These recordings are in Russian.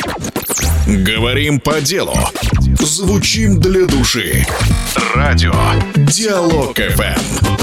Говорим по делу. Звучим для души. Радио Диалог ФМ.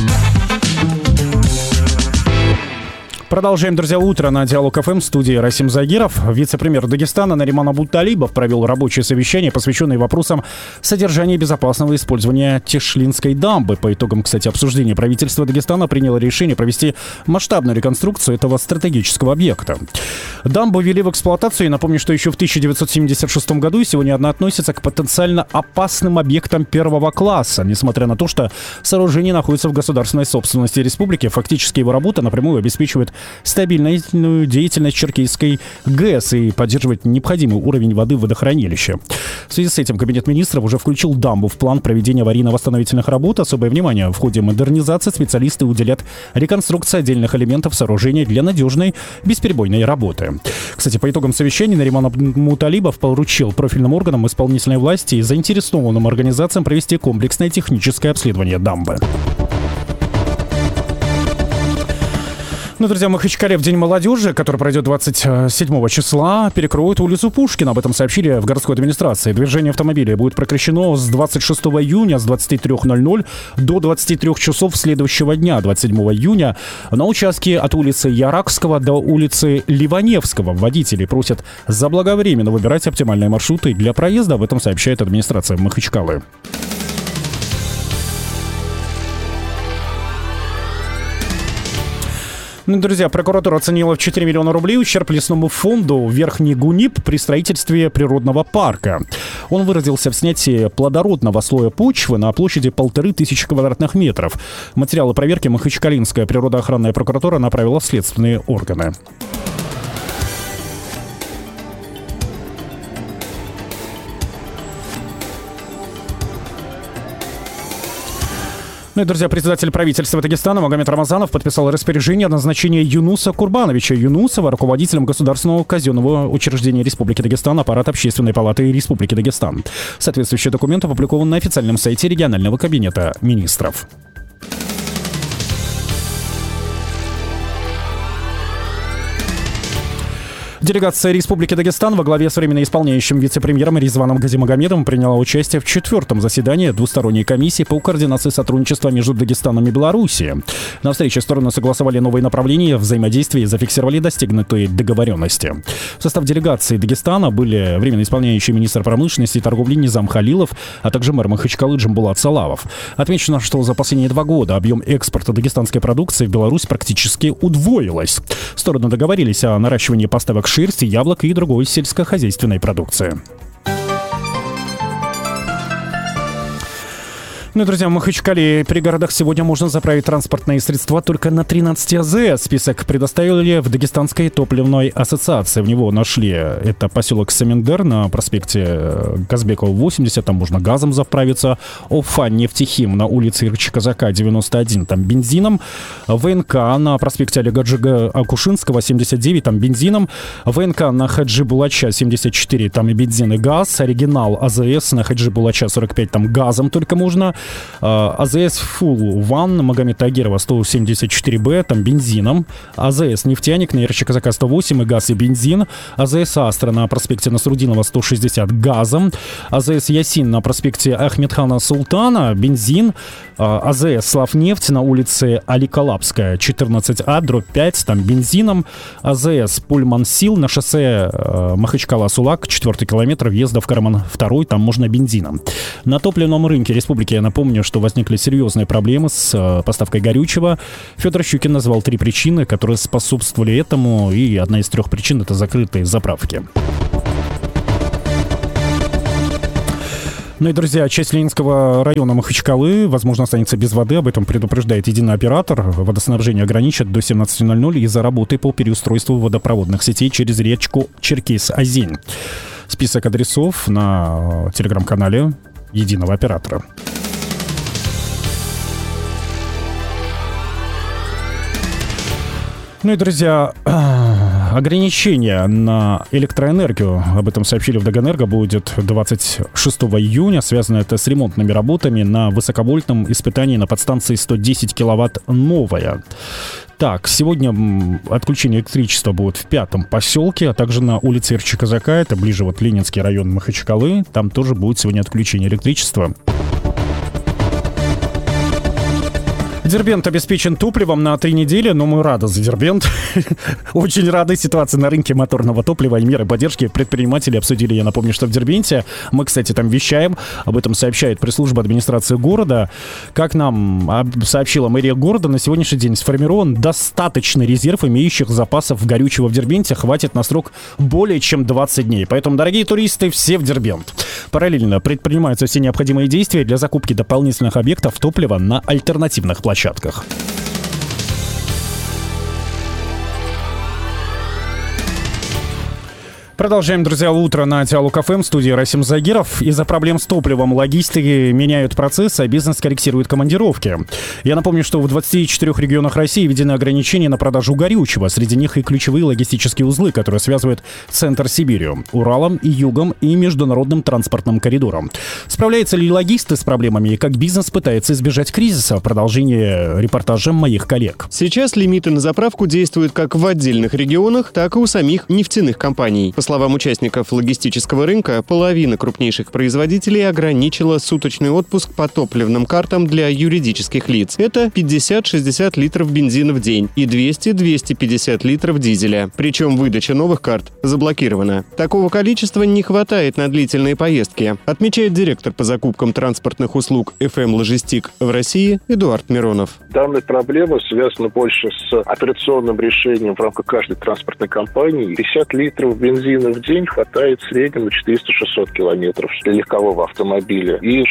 Продолжаем, друзья, утро на Диалог ФМ. В студии Расим Загиров. Вице-премьер Дагестана Нариман Абуталибов провел рабочее совещание, посвященное вопросам содержания и безопасного использования Тешлинской дамбы. По итогам, кстати, обсуждения правительство Дагестана приняло решение провести масштабную реконструкцию этого стратегического объекта. Дамбу ввели в эксплуатацию. И напомню, что еще в 1976 году, и сегодня она относится к потенциально опасным объектам первого класса. Несмотря на то, что сооружение находится в государственной собственности республики, фактически его работа напрямую обеспечивает стабильную деятельность Черкесской ГЭС и поддерживать необходимый уровень воды в водохранилище. В связи с этим Кабинет министров уже включил дамбу в план проведения аварийно-восстановительных работ. Особое внимание в ходе модернизации специалисты уделят реконструкции отдельных элементов сооружения для надежной бесперебойной работы. Кстати, по итогам совещания Нариман Абуталибов поручил профильным органам исполнительной власти и заинтересованным организациям провести комплексное техническое обследование дамбы. Ну, друзья, в Махачкале в День молодежи, который пройдет 27 числа, перекроют улицу Пушкина. Об этом сообщили в городской администрации. Движение автомобилей будет прекращено с 26 июня с 23:00 до 23 часов следующего дня, 27 июня, на участке от улицы Яракского до улицы Ливаневского. Водители просят заблаговременно выбирать оптимальные маршруты для проезда. Об этом сообщает администрация Махачкалы. Ну, друзья, прокуратура оценила в 4 миллиона рублей ущерб лесному фонду Верхний Гунип при строительстве природного парка. Он выразился в снятии плодородного слоя почвы на площади 1500 квадратных метров. Материалы проверки Махачкалинская природоохранная прокуратура направила в следственные органы. Ну и, друзья, председатель правительства Дагестана Магомед Рамазанов подписал распоряжение о назначении Юнуса Курбановича Юнусова руководителем Государственного казенного учреждения Республики Дагестан, аппарат Общественной палаты Республики Дагестан. Соответствующий документ опубликован на официальном сайте регионального кабинета министров. Делегация Республики Дагестан во главе с временно исполняющим вице-премьером Ризваном Газимагомедовым приняла участие в 4-м заседании двусторонней комиссии по координации сотрудничества между Дагестаном и Белоруссией. На встрече стороны согласовали новые направления взаимодействия и зафиксировали достигнутые договоренности. В состав делегации Дагестана были временно исполняющий министр промышленности и торговли Низам Халилов, а также мэр Махачкалы Джамбулат Салавов. Отмечено, что за последние 2 года объем экспорта дагестанской продукции в Беларусь практически удвоилось. Стороны договорились о наращивании поставок шерсти, яблок и другой сельскохозяйственной продукции. Ну и, друзья, в Махачкале и пригородах сегодня можно заправить транспортные средства только на 13 АЗС. Список предоставили в Дагестанской топливной ассоциации. В него нашли это поселок Самендер на проспекте Казбекова 80, там можно газом заправиться. Уфа, Нефтехим на улице Ирчи-Казака 91, там бензином. ВНК на проспекте Олега Акушинского 79, там бензином. ВНК на Хаджи Булача 74, там и бензин, и газ. Оригинал АЗС на Хаджи Булача 45, там газом только можно. АЗС Full One Магомед Тагирова 174Б, там бензином. АЗС Нефтяник на Ирчи-Казака 108 и газ, и бензин. АЗС Астра на проспекте Насрудинова 160 газом. АЗС Ясин на проспекте Ахмедхана Султана бензин. АЗС Славнефть на улице Аликалапская 14А, дробь 5, там бензином. АЗС Пульман Сил на шоссе Махачкала-Сулак, 4 километр, въезда в Карман 2, там можно бензином. На топливном рынке республики, я напомню, что возникли серьезные проблемы с поставкой горючего. Федор Щукин назвал 3 причины, которые способствовали этому, и одна из 3 причин — это закрытые заправки. Ну и, друзья, часть Ленинского района Махачкалы, возможно, останется без воды. Об этом предупреждает единый оператор. Водоснабжение ограничат до 17:00 из-за работы по переустройству водопроводных сетей через речку Черкес-Озень. Список адресов на телеграм-канале единого оператора. Ну и, друзья, ограничение на электроэнергию, об этом сообщили в Дагэнерго, будет 26 июня. Связано это с ремонтными работами на высоковольтном испытании на подстанции 110 киловатт «Новая». Так, сегодня отключение электричества будет в 5-м поселке, а также на улице Ирчи-Казака, это ближе вот Ленинский район Махачкалы, там тоже будет сегодня отключение электричества. Дербент обеспечен топливом на 3 недели, но мы рады за Дербент. Очень рады. Ситуации на рынке моторного топлива и меры поддержки предприниматели обсудили. Я напомню, что в Дербенте мы, кстати, там вещаем. Об этом сообщает пресс-служба администрации города. Как нам сообщила мэрия города, на сегодняшний день сформирован достаточный резерв имеющих запасов горючего в Дербенте. Хватит на срок более чем 20 дней. Поэтому, дорогие туристы, все в Дербент. Параллельно предпринимаются все необходимые действия для закупки дополнительных объектов топлива на альтернативных площадках. Продолжаем, друзья, утро на Диалог ФМ. В студии Расим Загиров. Из-за проблем с топливом логисты меняют процесс, а бизнес корректирует командировки. Я напомню, что в 24 регионах России введены ограничения на продажу горючего. Среди них и ключевые логистические узлы, которые связывают центр с Сибирью, Уралом и Югом и международным транспортным коридором. Справляются ли логисты с проблемами и как бизнес пытается избежать кризиса? В продолжении репортажа моих коллег. Сейчас лимиты на заправку действуют как в отдельных регионах, так и у самих нефтяных компаний. По словам участников логистического рынка, половина крупнейших производителей ограничила суточный отпуск по топливным картам для юридических лиц. Это 50-60 литров бензина в день и 200-250 литров дизеля. Причем выдача новых карт заблокирована. Такого количества не хватает на длительные поездки, отмечает директор по закупкам транспортных услуг FM Logistic в России Эдуард Миронов. Данная проблема связана больше с операционным решением в рамках каждой транспортной компании. 50 литров бензина в день хватает в среднем на 400-600 километров для легкового автомобиля и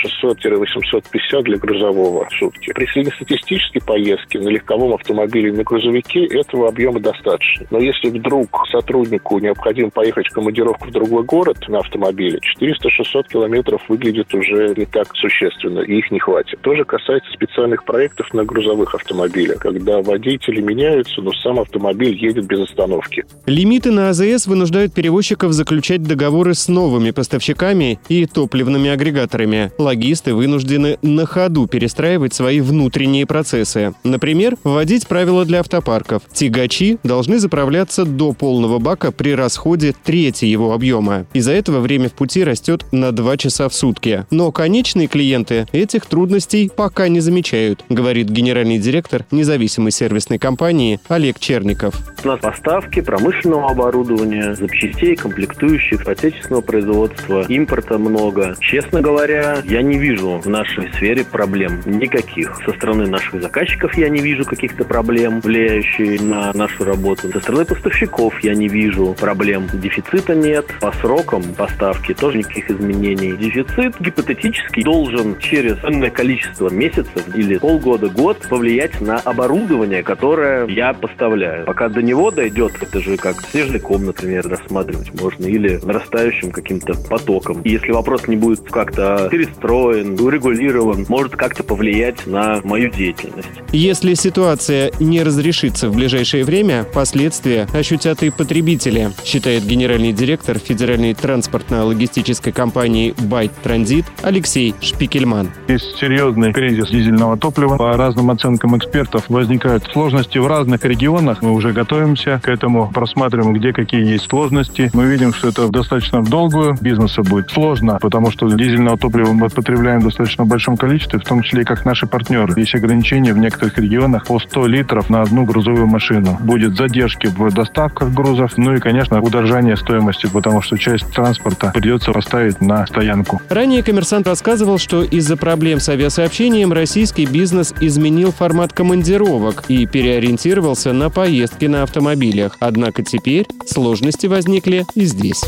600-850 для грузового в сутки. При среднестатистической поездке на легковом автомобиле и на грузовике этого объема достаточно. Но если вдруг сотруднику необходимо поехать в командировку в другой город на автомобиле, 400-600 километров выглядит уже не так существенно, и их не хватит. Тоже касается специальных проектов на грузовых автомобилях, когда водители меняются, но сам автомобиль едет без остановки. Лимиты на АЗС вынуждают перевозчиков заключать договоры с новыми поставщиками и топливными агрегаторами. Логисты вынуждены на ходу перестраивать свои внутренние процессы. Например, вводить правила для автопарков. Тягачи должны заправляться до полного бака при расходе трети его объема. Из-за этого время в пути растет на 2 часа в сутки. Но конечные клиенты этих трудностей пока не замечают, говорит генеральный директор независимой сервисной компании Олег Черников. У нас поставки промышленного оборудования, запчастей, комплектующих, отечественного производства, импорта много. Честно говоря, я не вижу в нашей сфере проблем никаких. Со стороны наших заказчиков я не вижу каких-то проблем, влияющих на нашу работу. Со стороны поставщиков я не вижу проблем. Дефицита нет. По срокам поставки тоже никаких изменений. Дефицит гипотетически должен через энное количество месяцев или полгода, год повлиять на оборудование, которое я поставляю. Пока до него дойдет, это же как снежный ком, например, рассматривать можно, или нарастающим каким-то потоком. И если вопрос не будет как-то перестроен, урегулирован, может как-то повлиять на мою деятельность. Если ситуация не разрешится в ближайшее время, последствия ощутят и потребители, считает генеральный директор федеральной транспортно-логистической компании «Байт Транзит» Алексей Шпикельман. Есть серьезный кризис дизельного топлива. По разным оценкам экспертов возникают сложности в разных регионах. Мы уже готовимся к этому, просматриваем, где какие есть сложности. Мы видим, что это достаточно в долгую. Бизнесу будет сложно, потому что дизельного топлива мы потребляем в достаточно большом количестве, в том числе и как наши партнеры. Есть ограничения в некоторых регионах по 100 литров на одну грузовую машину. Будет задержки в доставках грузов, ну и, конечно, удорожание стоимости, потому что часть транспорта придется поставить на стоянку. Ранее «Коммерсант» рассказывал, что из-за проблем с авиасообщением российский бизнес изменил формат командировок и переориентировался на поездки на автомобилях. Однако теперь сложности возникли и здесь.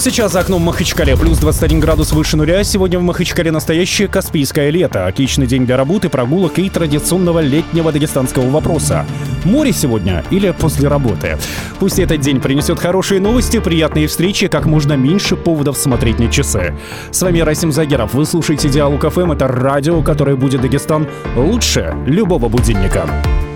Сейчас за окном в Махачкале плюс 21 градус выше нуля. Сегодня в Махачкале настоящее каспийское лето. Отличный день для работы, прогулок и традиционного летнего дагестанского вопроса. Море сегодня или после работы? Пусть этот день принесет хорошие новости, приятные встречи, как можно меньше поводов смотреть на часы. С вами Расим Загеров. Вы слушаете Диалог ФМ. Это радио, которое будет Дагестан лучше любого будильника.